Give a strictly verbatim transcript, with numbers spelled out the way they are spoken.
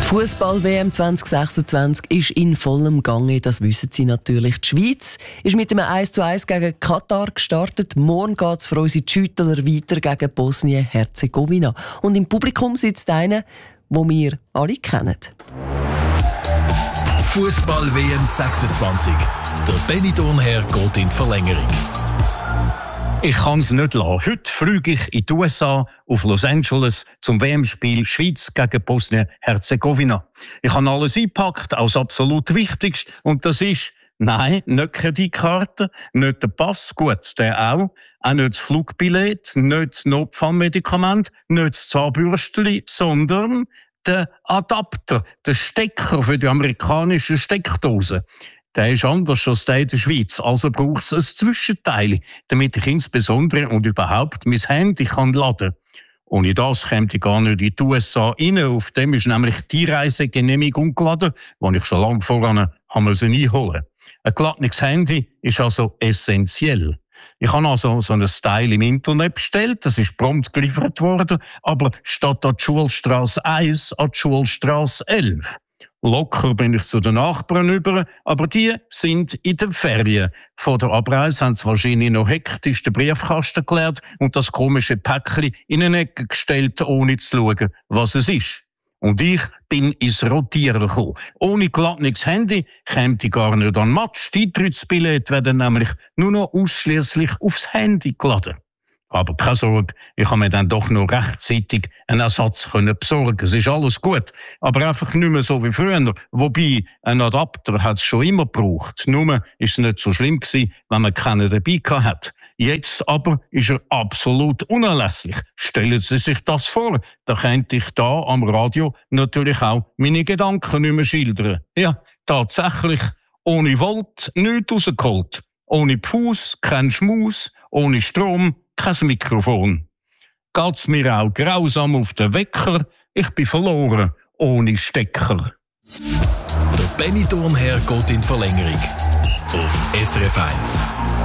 Fußball-W M zwanzig sechsundzwanzig ist in vollem Gange, das wissen Sie natürlich. Die Schweiz ist mit einem eins zu eins gegen Katar gestartet. Morgen geht es für unsere Schüttler weiter gegen Bosnien-Herzegowina. Und im Publikum sitzt einer, den wir alle kennen. Fußball-W M sechsundzwanzig. Der Benny Thurnherr geht in die Verlängerung. Ich kann es nicht lassen. Heute fliege ich in die U S A, auf Los Angeles, zum W M-Spiel Schweiz gegen Bosnien-Herzegowina. Ich habe alles eingepackt, auch das absolut Wichtigste. Und das ist, nein, nicht die Kreditkarte, nicht der Pass, gut, der auch, auch nicht das Flugbillett, nicht das Notfallmedikament, nicht das Zahnbürstchen, sondern der Adapter, der Stecker für die amerikanische Steckdose. Der ist anders als der in der Schweiz, also braucht es ein Zwischenteil, damit ich insbesondere und überhaupt mein Handy kann laden. Ohne das käme ich gar nicht in die U S A rein. Auf dem ist nämlich die Reisegenehmigung geladen, die ich schon lange voran einholen musste. Ein geladenes Handy ist also essentiell. Ich habe also so ein Teil im Internet bestellt, das ist prompt geliefert worden, aber statt an die Schulstrasse eins an die Schulstrasse elf. Locker bin ich zu den Nachbarn über, aber die sind in den Ferien. Vor der Abreise haben sie wahrscheinlich noch hektisch den Briefkasten geleert und das komische Päckchen in eine Ecke gestellt, ohne zu schauen, was es ist. Und ich bin ins Rotieren gekommen. Ohne geladenes Handy käme ich gar nicht an den Match. Die Eintrittsbillette werden nämlich nur noch ausschliesslich aufs Handy geladen. Aber keine Sorge, ich habe mir dann doch noch rechtzeitig einen Ersatz besorgen. Es ist alles gut, aber einfach nicht mehr so wie früher. Wobei, ein Adapter hat es schon immer gebraucht. Nur war es nicht so schlimm gewesen, wenn man keinen dabei hatte. Jetzt aber ist er absolut unerlässlich. Stellen Sie sich das vor, da könnte ich da am Radio natürlich auch meine Gedanken nicht mehr schildern. Ja, tatsächlich, ohne Volt nichts rausgeholt. Ohne Fuß kein Schmaus, ohne Strom kein Mikrofon. Geht's mir auch grausam auf den Wecker, ich bin verloren, ohne Stecker. Der Benny Thurnherr geht in die Verlängerung. Auf S R F eins.